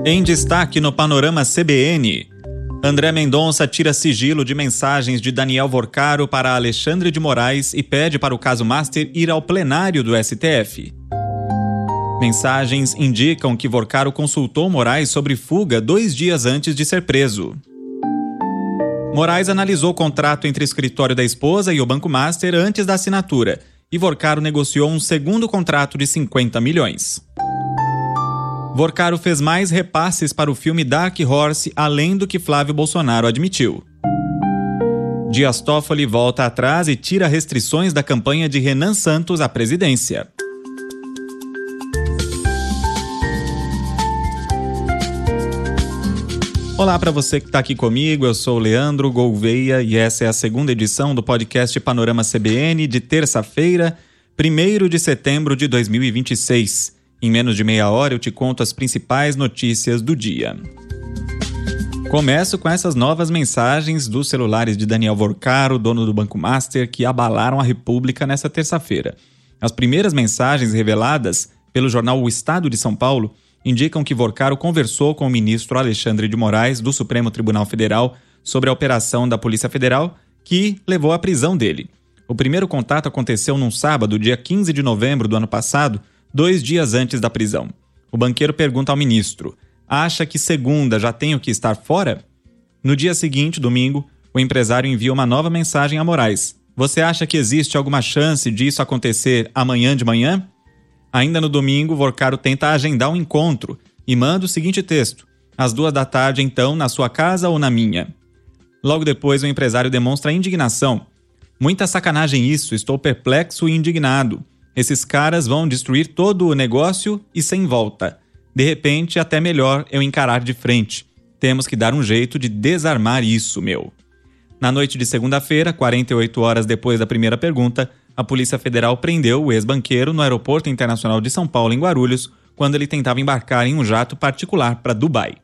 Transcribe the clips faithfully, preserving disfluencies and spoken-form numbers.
Em destaque no Panorama C B N, André Mendonça tira sigilo de mensagens de Daniel Vorcaro para Alexandre de Moraes e pede para o caso Master ir ao plenário do S T F. Mensagens indicam que Vorcaro consultou Moraes sobre fuga dois dias antes de ser preso. Moraes analisou o contrato entre o escritório da esposa e o Banco Master antes da assinatura, e Vorcaro negociou um segundo contrato de cinquenta milhões. Vorcaro fez mais repasses para o filme Dark Horse, além do que Flávio Bolsonaro admitiu. Dias Toffoli volta atrás e tira restrições da campanha de Renan Santos à presidência. Olá para você que está aqui comigo, eu sou o Leandro Gouveia e essa é a segunda edição do podcast Panorama C B N de terça-feira, primeiro de setembro de dois mil e vinte e seis. Em menos de meia hora eu te conto as principais notícias do dia. Começo com essas novas mensagens dos celulares de Daniel Vorcaro, dono do Banco Master, que abalaram a República nesta terça-feira. As primeiras mensagens reveladas pelo jornal O Estado de São Paulo indicam que Vorcaro conversou com o ministro Alexandre de Moraes, do Supremo Tribunal Federal, sobre a operação da Polícia Federal, que levou à prisão dele. O primeiro contato aconteceu num sábado, dia quinze de novembro do ano passado, dois dias antes da prisão. O banqueiro pergunta ao ministro: acha que segunda já tenho que estar fora? No dia seguinte, domingo, o empresário envia uma nova mensagem a Moraes: você acha que existe alguma chance disso acontecer amanhã de manhã? Ainda no domingo, Vorcaro tenta agendar um encontro e manda o seguinte texto: às duas da tarde, então, na sua casa ou na minha? Logo depois, o empresário demonstra indignação. Muita sacanagem isso, estou perplexo e indignado. Esses caras vão destruir todo o negócio e sem volta. De repente, até melhor eu encarar de frente. Temos que dar um jeito de desarmar isso, meu. Na noite de segunda-feira, quarenta e oito horas depois da primeira pergunta, a Polícia Federal prendeu o ex-banqueiro no Aeroporto Internacional de São Paulo, em Guarulhos, quando ele tentava embarcar em um jato particular para Dubai.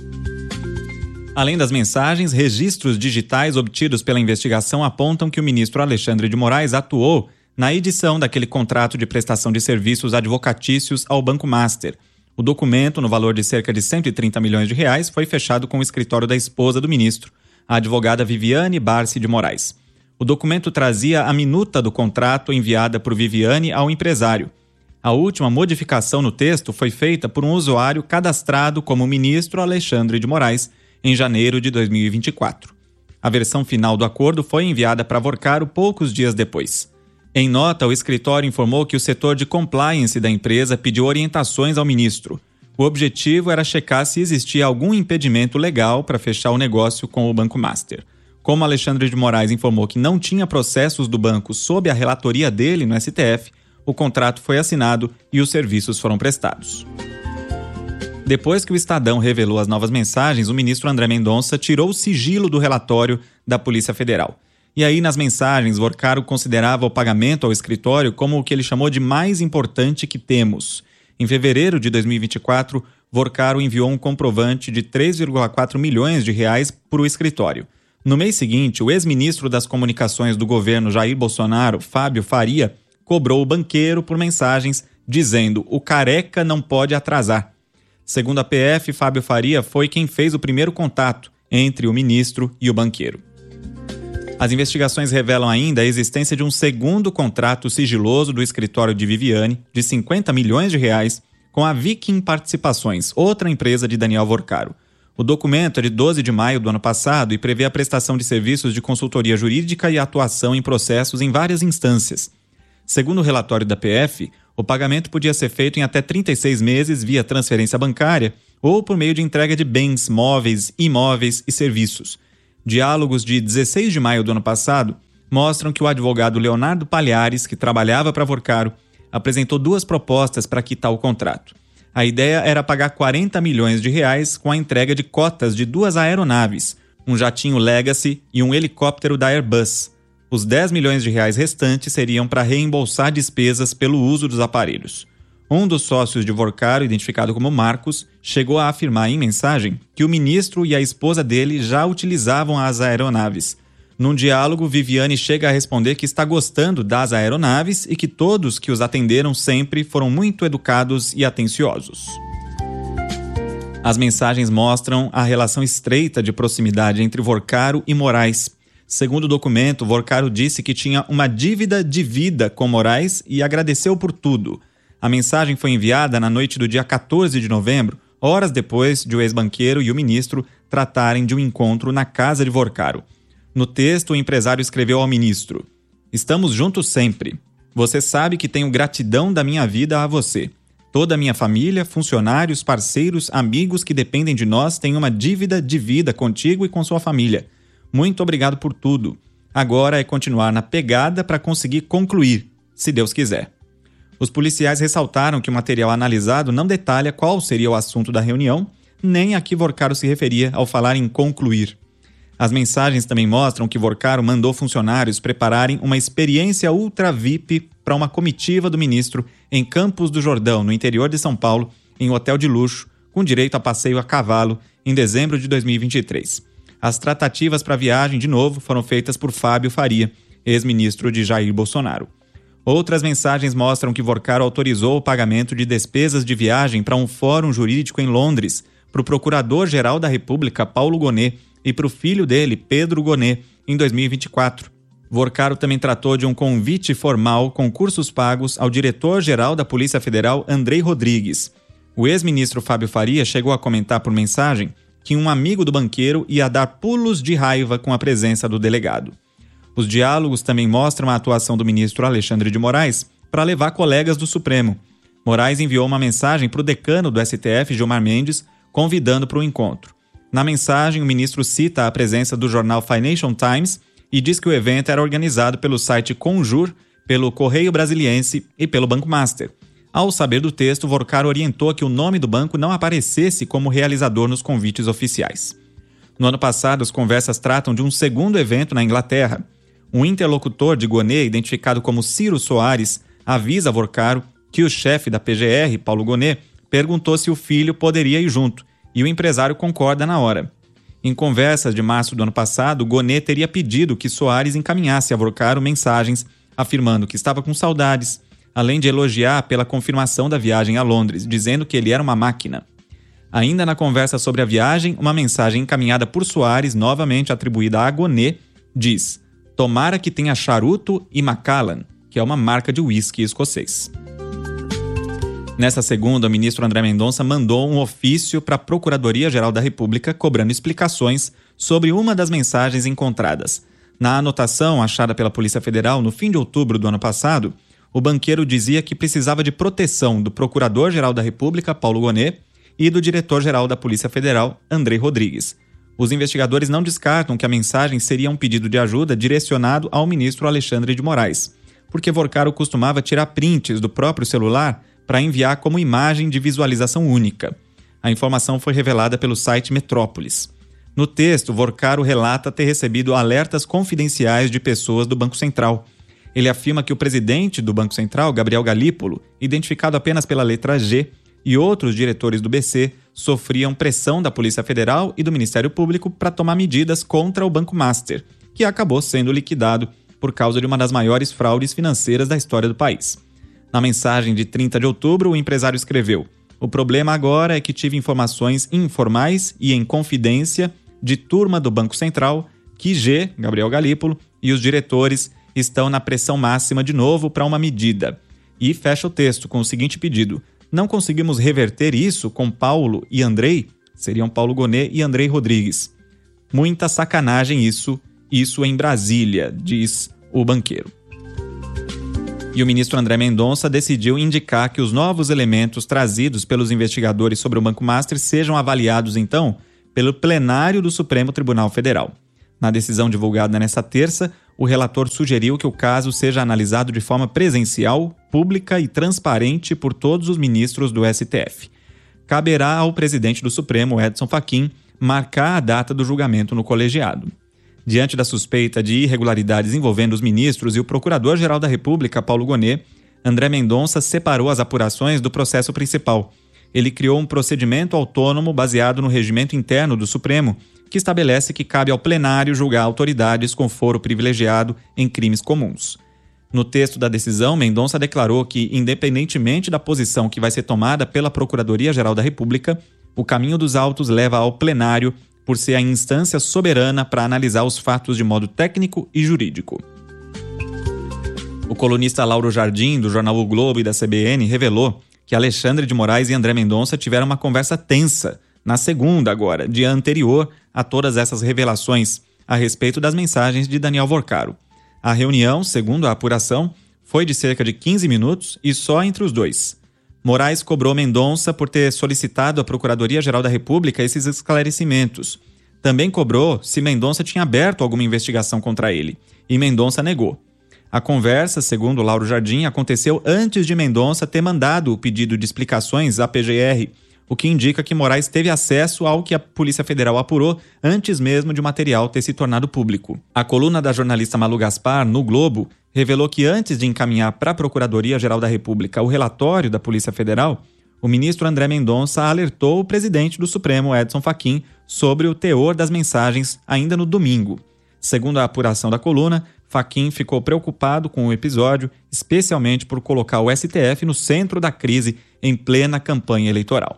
Além das mensagens, registros digitais obtidos pela investigação apontam que o ministro Alexandre de Moraes atuou na edição daquele contrato de prestação de serviços advocatícios ao Banco Master. O documento, no valor de cerca de cento e trinta milhões de reais, foi fechado com o escritório da esposa do ministro, a advogada Viviane Barsi de Moraes. O documento trazia a minuta do contrato enviada por Viviane ao empresário. A última modificação no texto foi feita por um usuário cadastrado como ministro Alexandre de Moraes em janeiro de dois mil e vinte e quatro. A versão final do acordo foi enviada para Vorcaro poucos dias depois. Em nota, o escritório informou que o setor de compliance da empresa pediu orientações ao ministro. O objetivo era checar se existia algum impedimento legal para fechar o negócio com o Banco Master. Como Alexandre de Moraes informou que não tinha processos do banco sob a relatoria dele no S T F, o contrato foi assinado e os serviços foram prestados. Depois que o Estadão revelou as novas mensagens, o ministro André Mendonça tirou o sigilo do relatório da Polícia Federal. E aí, nas mensagens, Vorcaro considerava o pagamento ao escritório como o que ele chamou de mais importante que temos. Em fevereiro de dois mil e vinte e quatro, Vorcaro enviou um comprovante de três vírgula quatro milhões de reais para o escritório. No mês seguinte, o ex-ministro das Comunicações do governo Jair Bolsonaro, Fábio Faria, cobrou o banqueiro por mensagens dizendo: o careca não pode atrasar. Segundo a P F, Fábio Faria foi quem fez o primeiro contato entre o ministro e o banqueiro. As investigações revelam ainda a existência de um segundo contrato sigiloso do escritório de Viviane, de cinquenta milhões de reais, com a Viking Participações, outra empresa de Daniel Vorcaro. O documento é de doze de maio do ano passado e prevê a prestação de serviços de consultoria jurídica e atuação em processos em várias instâncias. Segundo o relatório da P F, o pagamento podia ser feito em até trinta e seis meses via transferência bancária ou por meio de entrega de bens, móveis, imóveis e serviços. Diálogos de dezesseis de maio do ano passado mostram que o advogado Leonardo Palhares, que trabalhava para Vorcaro, apresentou duas propostas para quitar o contrato. A ideia era pagar quarenta milhões de reais com a entrega de cotas de duas aeronaves, um jatinho Legacy e um helicóptero da Airbus. Os dez milhões de reais restantes seriam para reembolsar despesas pelo uso dos aparelhos. Um dos sócios de Vorcaro, identificado como Marcos, chegou a afirmar em mensagem que o ministro e a esposa dele já utilizavam as aeronaves. Num diálogo, Viviane chega a responder que está gostando das aeronaves e que todos que os atenderam sempre foram muito educados e atenciosos. As mensagens mostram a relação estreita de proximidade entre Vorcaro e Moraes. Segundo o documento, Vorcaro disse que tinha uma dívida de vida com Moraes e agradeceu por tudo. A mensagem foi enviada na noite do dia quatorze de novembro, horas depois de o ex-banqueiro e o ministro tratarem de um encontro na casa de Vorcaro. No texto, o empresário escreveu ao ministro: "Estamos juntos sempre. Você sabe que tenho gratidão da minha vida a você. Toda a minha família, funcionários, parceiros, amigos que dependem de nós têm uma dívida de vida contigo e com sua família. Muito obrigado por tudo. Agora é continuar na pegada para conseguir concluir, se Deus quiser." Os policiais ressaltaram que o material analisado não detalha qual seria o assunto da reunião, nem a que Vorcaro se referia ao falar em concluir. As mensagens também mostram que Vorcaro mandou funcionários prepararem uma experiência ultra V I P para uma comitiva do ministro em Campos do Jordão, no interior de São Paulo, em um hotel de luxo, com direito a passeio a cavalo, em dezembro de dois mil e vinte e três. As tratativas para a viagem, de novo, foram feitas por Fábio Faria, ex-ministro de Jair Bolsonaro. Outras mensagens mostram que Vorcaro autorizou o pagamento de despesas de viagem para um fórum jurídico em Londres, para o Procurador-Geral da República, Paulo Gonet, e para o filho dele, Pedro Gonet, em dois mil e vinte e quatro. Vorcaro também tratou de um convite formal com cursos pagos ao diretor-geral da Polícia Federal, Andrei Rodrigues. O ex-ministro Fábio Faria chegou a comentar por mensagem que um amigo do banqueiro ia dar pulos de raiva com a presença do delegado. Os diálogos também mostram a atuação do ministro Alexandre de Moraes para levar colegas do Supremo. Moraes enviou uma mensagem para o decano do S T F, Gilmar Mendes, convidando para o encontro. Na mensagem, o ministro cita a presença do jornal Financial Times e diz que o evento era organizado pelo site Conjur, pelo Correio Brasiliense e pelo Banco Master. Ao saber do texto, Vorcaro orientou que o nome do banco não aparecesse como realizador nos convites oficiais. No ano passado, as conversas tratam de um segundo evento na Inglaterra. Um interlocutor de Gonet, identificado como Ciro Soares, avisa a Vorcaro que o chefe da P G R, Paulo Gonet, perguntou se o filho poderia ir junto, e o empresário concorda na hora. Em conversas de março do ano passado, Gonet teria pedido que Soares encaminhasse a Vorcaro mensagens afirmando que estava com saudades, além de elogiar pela confirmação da viagem a Londres, dizendo que ele era uma máquina. Ainda na conversa sobre a viagem, uma mensagem encaminhada por Soares, novamente atribuída a Gonet, diz: "Tomara que tenha charuto e Macallan", que é uma marca de uísque escocês. Nessa segunda, o ministro André Mendonça mandou um ofício para a Procuradoria-Geral da República cobrando explicações sobre uma das mensagens encontradas. Na anotação achada pela Polícia Federal no fim de outubro do ano passado, o banqueiro dizia que precisava de proteção do Procurador-Geral da República, Paulo Gonet, e do Diretor-Geral da Polícia Federal, Andrei Rodrigues. Os investigadores não descartam que a mensagem seria um pedido de ajuda direcionado ao ministro Alexandre de Moraes, porque Vorcaro costumava tirar prints do próprio celular para enviar como imagem de visualização única. A informação foi revelada pelo site Metrópolis. No texto, Vorcaro relata ter recebido alertas confidenciais de pessoas do Banco Central. Ele afirma que o presidente do Banco Central, Gabriel Galípolo, identificado apenas pela letra G, e outros diretores do B C sofriam pressão da Polícia Federal e do Ministério Público para tomar medidas contra o Banco Master, que acabou sendo liquidado por causa de uma das maiores fraudes financeiras da história do país. Na mensagem de trinta de outubro, o empresário escreveu: "O problema agora é que tive informações informais e em confidência de turma do Banco Central que G, Gabriel Galípolo, e os diretores estão na pressão máxima de novo para uma medida." E fecha o texto com o seguinte pedido: "Não conseguimos reverter isso com Paulo e Andrei?" Seriam Paulo Gonet e Andrei Rodrigues. "Muita sacanagem isso, isso em Brasília", diz o banqueiro. E o ministro André Mendonça decidiu indicar que os novos elementos trazidos pelos investigadores sobre o Banco Master sejam avaliados, então, pelo plenário do Supremo Tribunal Federal. Na decisão divulgada nesta terça, o relator sugeriu que o caso seja analisado de forma presencial, pública e transparente por todos os ministros do S T F. Caberá ao presidente do Supremo, Edson Fachin, marcar a data do julgamento no colegiado. Diante da suspeita de irregularidades envolvendo os ministros e o Procurador-Geral da República, Paulo Gonet, André Mendonça separou as apurações do processo principal. Ele criou um procedimento autônomo baseado no regimento interno do Supremo, que estabelece que cabe ao plenário julgar autoridades com foro privilegiado em crimes comuns. No texto da decisão, Mendonça declarou que, independentemente da posição que vai ser tomada pela Procuradoria-Geral da República, O caminho dos autos leva ao plenário por ser a instância soberana para analisar os fatos de modo técnico e jurídico. O colunista Lauro Jardim, do jornal O Globo e da C B N, revelou que Alexandre de Moraes e André Mendonça tiveram uma conversa tensa, na segunda agora, dia anterior a todas essas revelações a respeito das mensagens de Daniel Vorcaro. A reunião, segundo a apuração, foi de cerca de quinze minutos e só entre os dois. Moraes cobrou Mendonça por ter solicitado à Procuradoria-Geral da República esses esclarecimentos. Também cobrou se Mendonça tinha aberto alguma investigação contra ele, e Mendonça negou. A conversa, segundo Lauro Jardim, aconteceu antes de Mendonça ter mandado o pedido de explicações à P G R, o que indica que Moraes teve acesso ao que a Polícia Federal apurou antes mesmo de o material ter se tornado público. A coluna da jornalista Malu Gaspar, no Globo, revelou que antes de encaminhar para a Procuradoria-Geral da República o relatório da Polícia Federal, o ministro André Mendonça alertou o presidente do Supremo, Edson Fachin, sobre o teor das mensagens ainda no domingo. Segundo a apuração da coluna, Fachin ficou preocupado com o episódio, especialmente por colocar o S T F no centro da crise em plena campanha eleitoral.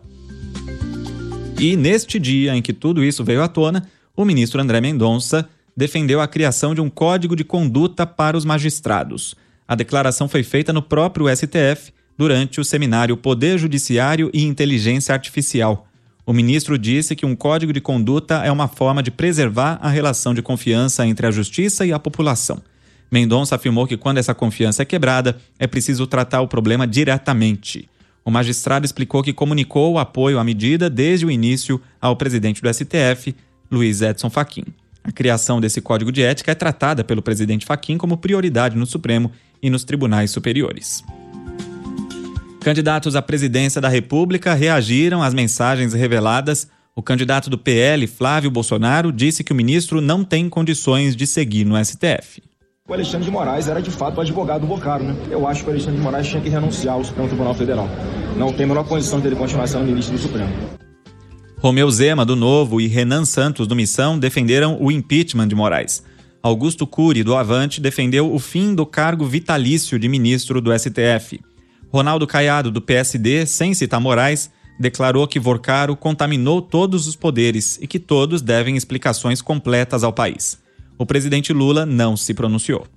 E neste dia em que tudo isso veio à tona, o ministro André Mendonça defendeu a criação de um código de conduta para os magistrados. A declaração foi feita no próprio S T F durante o seminário Poder Judiciário e Inteligência Artificial. O ministro disse que um código de conduta é uma forma de preservar a relação de confiança entre a justiça e a população. Mendonça afirmou que quando essa confiança é quebrada, é preciso tratar o problema diretamente. O magistrado explicou que comunicou o apoio à medida desde o início ao presidente do S T F, Luiz Edson Fachin. A criação desse código de ética é tratada pelo presidente Fachin como prioridade no Supremo e nos tribunais superiores. Candidatos à presidência da República reagiram às mensagens reveladas. O candidato do P L, Flávio Bolsonaro, disse que o ministro não tem condições de seguir no S T F. O Alexandre de Moraes era de fato o advogado do Vorcaro, né? Eu acho que o Alexandre de Moraes tinha que renunciar ao Supremo Tribunal Federal. Não tem a menor condição dele continuar sendo ministro do Supremo. Romeu Zema, do Novo, e Renan Santos, do Missão, defenderam o impeachment de Moraes. Augusto Cury, do Avante, defendeu o fim do cargo vitalício de ministro do S T F. Ronaldo Caiado, do P S D, sem citar Moraes, declarou que Vorcaro contaminou todos os poderes e que todos devem explicações completas ao país. O presidente Lula não se pronunciou.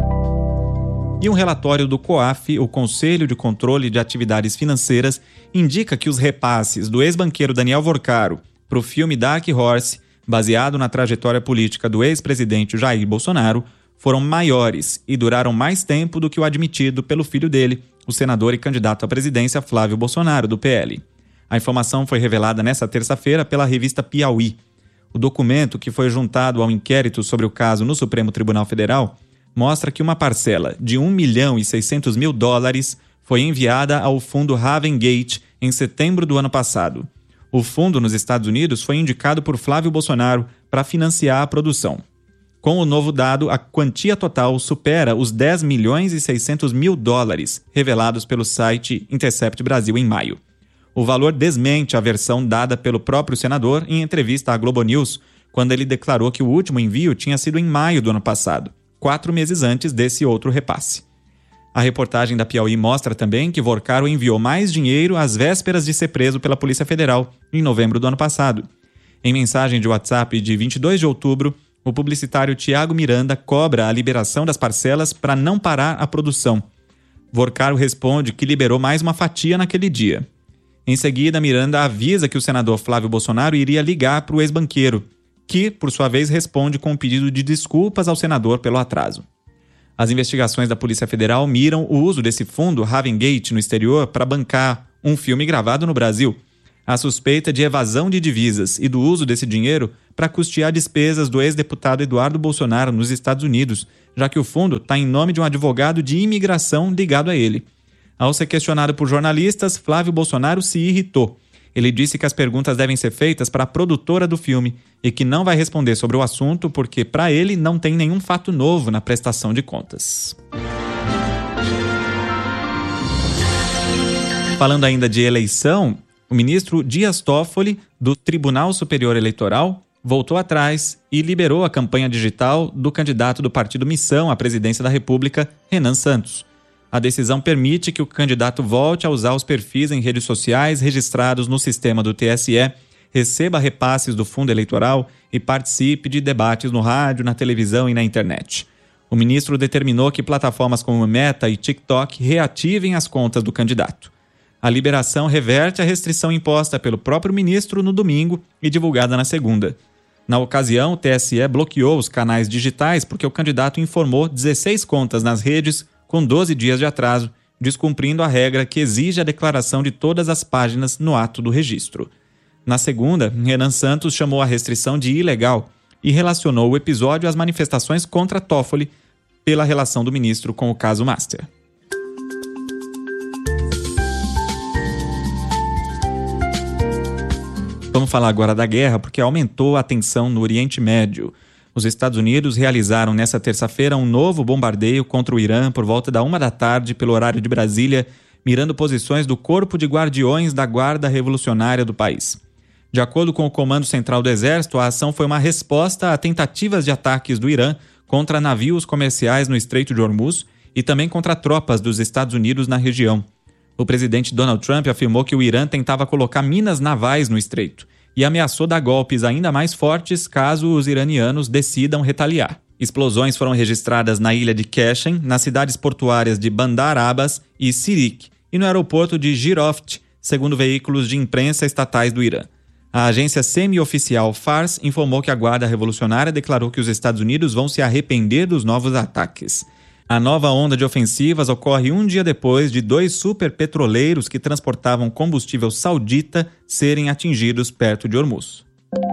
E um relatório do COAF, o Conselho de Controle de Atividades Financeiras, indica que os repasses do ex-banqueiro Daniel Vorcaro para o filme Dark Horse, baseado na trajetória política do ex-presidente Jair Bolsonaro, foram maiores e duraram mais tempo do que o admitido pelo filho dele, o senador e candidato à presidência Flávio Bolsonaro, do P L. A informação foi revelada nesta terça-feira pela revista Piauí. O documento, que foi juntado ao inquérito sobre o caso no Supremo Tribunal Federal, mostra que uma parcela de um milhão e seiscentos mil dólares foi enviada ao fundo Ravengate em setembro do ano passado. O fundo nos Estados Unidos foi indicado por Flávio Bolsonaro para financiar a produção. Com o novo dado, a quantia total supera os dez milhões e seiscentos mil dólares, revelados pelo site Intercept Brasil em maio. O valor desmente a versão dada pelo próprio senador em entrevista à Globo News, quando ele declarou que o último envio tinha sido em maio do ano passado, quatro meses antes desse outro repasse. A reportagem da Piauí mostra também que Vorcaro enviou mais dinheiro às vésperas de ser preso pela Polícia Federal, em novembro do ano passado. Em mensagem de WhatsApp de vinte e dois de outubro, o publicitário Tiago Miranda cobra a liberação das parcelas para não parar a produção. Vorcaro responde que liberou mais uma fatia naquele dia. Em seguida, Miranda avisa que o senador Flávio Bolsonaro iria ligar para o ex-banqueiro, que, por sua vez, responde com um pedido de desculpas ao senador pelo atraso. As investigações da Polícia Federal miram o uso desse fundo Ravengate no exterior para bancar um filme gravado no Brasil. A suspeita de evasão de divisas e do uso desse dinheiro para custear despesas do ex-deputado Eduardo Bolsonaro nos Estados Unidos, já que o fundo está em nome de um advogado de imigração ligado a ele. Ao ser questionado por jornalistas, Flávio Bolsonaro se irritou. Ele disse que as perguntas devem ser feitas para a produtora do filme e que não vai responder sobre o assunto porque, para ele, não tem nenhum fato novo na prestação de contas. Falando ainda de eleição, o ministro Dias Toffoli, do Tribunal Superior Eleitoral, voltou atrás e liberou a campanha digital do candidato do partido Missão à presidência da República, Renan Santos. A decisão permite que o candidato volte a usar os perfis em redes sociais registrados no sistema do T S E, receba repasses do fundo eleitoral e participe de debates no rádio, na televisão e na internet. O ministro determinou que plataformas como Meta e TikTok reativem as contas do candidato. A liberação reverte a restrição imposta pelo próprio ministro no domingo e divulgada na segunda. Na ocasião, o T S E bloqueou os canais digitais porque o candidato informou dezesseis contas nas redes com doze dias de atraso, descumprindo a regra que exige a declaração de todas as páginas no ato do registro. Na segunda, Renan Santos chamou a restrição de ilegal e relacionou o episódio às manifestações contra Toffoli pela relação do ministro com o caso Master. Vamos falar agora da guerra, porque aumentou a tensão no Oriente Médio. Os Estados Unidos realizaram nesta terça-feira um novo bombardeio contra o Irã por volta da uma da tarde pelo horário de Brasília, mirando posições do Corpo de Guardiões da Guarda Revolucionária do país. De acordo com o Comando Central do Exército, a ação foi uma resposta a tentativas de ataques do Irã contra navios comerciais no Estreito de Hormuz e também contra tropas dos Estados Unidos na região. O presidente Donald Trump afirmou que o Irã tentava colocar minas navais no estreito e ameaçou dar golpes ainda mais fortes caso os iranianos decidam retaliar. Explosões foram registradas na ilha de Keshem, nas cidades portuárias de Bandar Abbas e Sirik e no aeroporto de Giroft, segundo veículos de imprensa estatais do Irã. A agência semi-oficial Fars informou que a Guarda Revolucionária declarou que os Estados Unidos vão se arrepender dos novos ataques. A nova onda de ofensivas ocorre um dia depois de dois superpetroleiros que transportavam combustível saudita serem atingidos perto de Hormuz.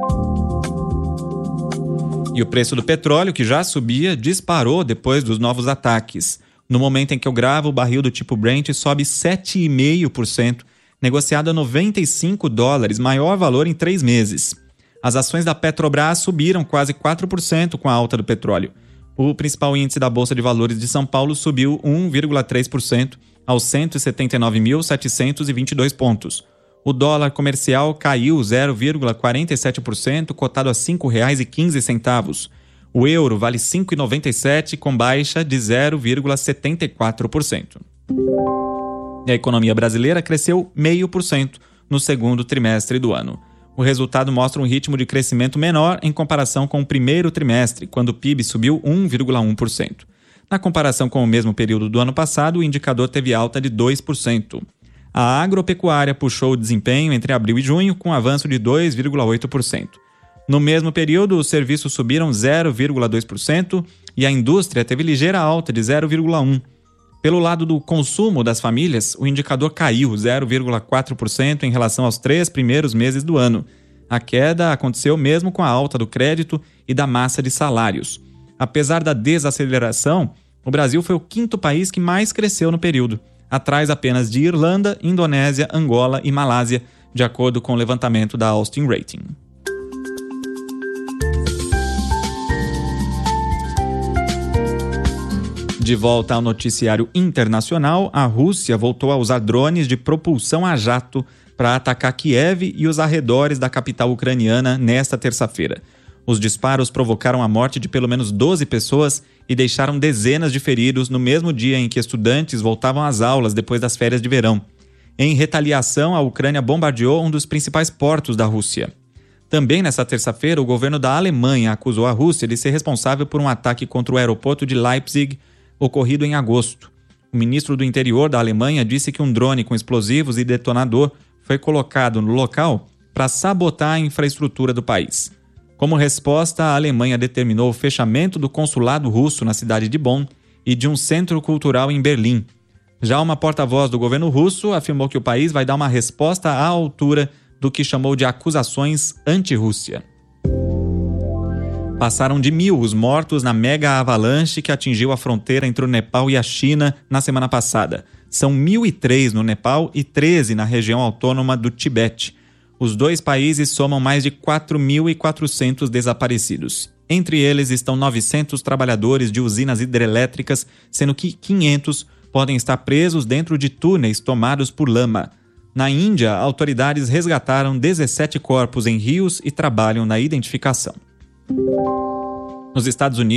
E o preço do petróleo, que já subia, disparou depois dos novos ataques. No momento em que eu gravo, o barril do tipo Brent sobe sete vírgula cinco por cento, negociado a noventa e cinco dólares, maior valor em três meses. As ações da Petrobras subiram quase quatro por cento com a alta do petróleo. O principal índice da Bolsa de Valores de São Paulo subiu um vírgula três por cento aos cento e setenta e nove mil setecentos e vinte e dois pontos. O dólar comercial caiu zero vírgula quarenta e sete por cento, cotado a cinco reais e quinze centavos. O euro vale cinco reais e noventa e sete centavos, com baixa de zero vírgula setenta e quatro por cento. E a economia brasileira cresceu zero vírgula cinco por cento no segundo trimestre do ano. O resultado mostra um ritmo de crescimento menor em comparação com o primeiro trimestre, quando o P I B subiu um vírgula um por cento. Na comparação com o mesmo período do ano passado, o indicador teve alta de dois por cento. A agropecuária puxou o desempenho entre abril e junho, com avanço de dois vírgula oito por cento. No mesmo período, os serviços subiram zero vírgula dois por cento e a indústria teve ligeira alta de zero vírgula um por cento. Pelo lado do consumo das famílias, o indicador caiu zero vírgula quatro por cento em relação aos três primeiros meses do ano. A queda aconteceu mesmo com a alta do crédito e da massa de salários. Apesar da desaceleração, o Brasil foi o quinto país que mais cresceu no período, atrás apenas de Irlanda, Indonésia, Angola e Malásia, de acordo com o levantamento da Austin Rating. De volta ao noticiário internacional, a Rússia voltou a usar drones de propulsão a jato para atacar Kiev e os arredores da capital ucraniana nesta terça-feira. Os disparos provocaram a morte de pelo menos doze pessoas e deixaram dezenas de feridos no mesmo dia em que estudantes voltavam às aulas depois das férias de verão. Em retaliação, a Ucrânia bombardeou um dos principais portos da Rússia. Também nesta terça-feira, o governo da Alemanha acusou a Rússia de ser responsável por um ataque contra o aeroporto de Leipzig, ocorrido em agosto. O ministro do Interior da Alemanha disse que um drone com explosivos e detonador foi colocado no local para sabotar a infraestrutura do país. Como resposta, a Alemanha determinou o fechamento do consulado russo na cidade de Bonn e de um centro cultural em Berlim. Já uma porta-voz do governo russo afirmou que o país vai dar uma resposta à altura do que chamou de acusações anti-Rússia. Passaram de mil os mortos na mega avalanche que atingiu a fronteira entre o Nepal e a China na semana passada. São mil e três no Nepal e treze na região autônoma do Tibete. Os dois países somam mais de quatro mil e quatrocentos desaparecidos. Entre eles estão novecentos trabalhadores de usinas hidrelétricas, sendo que quinhentos podem estar presos dentro de túneis tomados por lama. Na Índia, autoridades resgataram dezessete corpos em rios e trabalham na identificação. Nos Estados Unidos,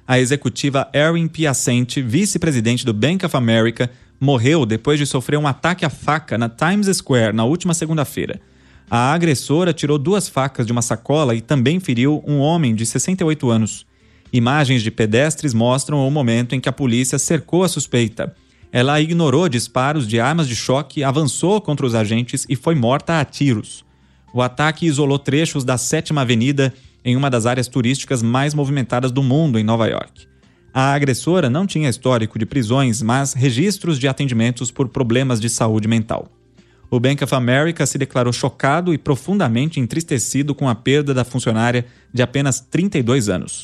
a executiva Erin Piacente, vice-presidente do Bank of America, morreu depois de sofrer um ataque à faca na Times Square na última segunda-feira. A agressora tirou duas facas de uma sacola e também feriu um homem de sessenta e oito anos. Imagens de pedestres mostram o momento em que a polícia cercou a suspeita. Ela ignorou disparos de armas de choque, avançou contra os agentes e foi morta a tiros. O ataque isolou trechos da Sétima Avenida em uma das áreas turísticas mais movimentadas do mundo, em Nova York. A agressora não tinha histórico de prisões, mas registros de atendimentos por problemas de saúde mental. O Bank of America se declarou chocado e profundamente entristecido com a perda da funcionária de apenas trinta e dois anos.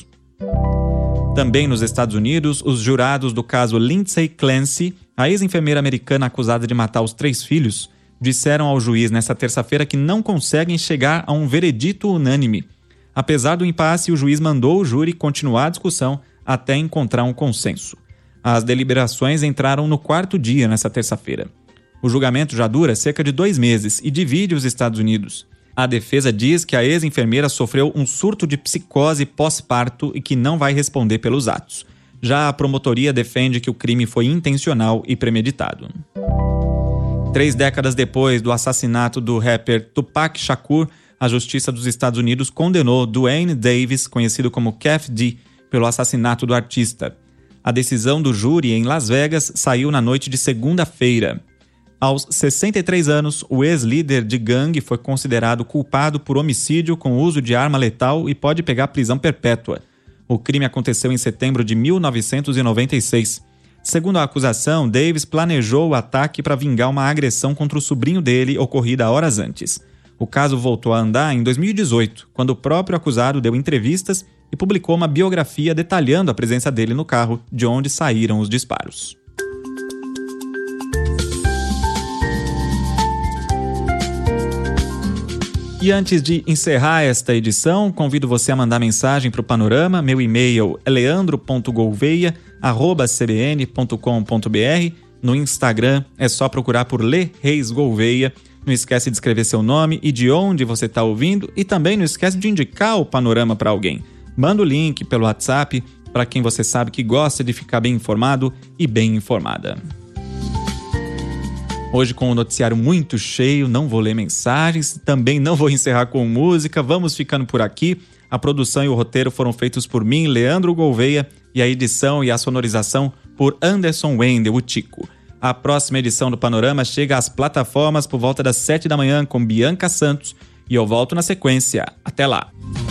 Também nos Estados Unidos, os jurados do caso Lindsay Clancy, a ex-enfermeira americana acusada de matar os três filhos, disseram ao juiz nesta terça-feira que não conseguem chegar a um veredito unânime. Apesar do impasse, o juiz mandou o júri continuar a discussão até encontrar um consenso. As deliberações entraram no quarto dia nesta terça-feira. O julgamento já dura cerca de dois meses e divide os Estados Unidos. A defesa diz que a ex-enfermeira sofreu um surto de psicose pós-parto e que não vai responder pelos atos. Já a promotoria defende que o crime foi intencional e premeditado. Três décadas depois do assassinato do rapper Tupac Shakur, a Justiça dos Estados Unidos condenou Duane Davis, conhecido como Kef D, pelo assassinato do artista. A decisão do júri em Las Vegas saiu na noite de segunda-feira. Aos sessenta e três anos, o ex-líder de gangue foi considerado culpado por homicídio com uso de arma letal e pode pegar prisão perpétua. O crime aconteceu em setembro de mil novecentos e noventa e seis. Segundo a acusação, Davis planejou o ataque para vingar uma agressão contra o sobrinho dele ocorrida horas antes. O caso voltou a andar em dois mil e dezoito, quando o próprio acusado deu entrevistas e publicou uma biografia detalhando a presença dele no carro de onde saíram os disparos. E antes de encerrar esta edição, convido você a mandar mensagem para o Panorama. Meu e-mail é leandro ponto gouveia arroba c b n ponto com ponto b r. No Instagram é só procurar por Lê Reis Gouveia. Não esquece de escrever seu nome e de onde você está ouvindo. E também não esquece de indicar o Panorama para alguém. Manda o link pelo WhatsApp para quem você sabe que gosta de ficar bem informado e bem informada. Hoje, com o noticiário muito cheio, não vou ler mensagens, também não vou encerrar com música, vamos ficando por aqui. A produção e o roteiro foram feitos por mim, Leandro Gouveia, e a edição e a sonorização por Anderson Wendel, o Tico. A próxima edição do Panorama chega às plataformas por volta das sete da manhã com Bianca Santos e eu volto na sequência. Até lá!